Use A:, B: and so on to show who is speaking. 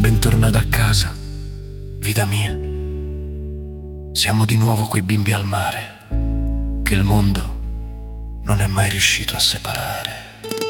A: Bentornata a casa, vita mia. Siamo di nuovo quei bimbi al mare che il mondo non è mai riuscito a separare.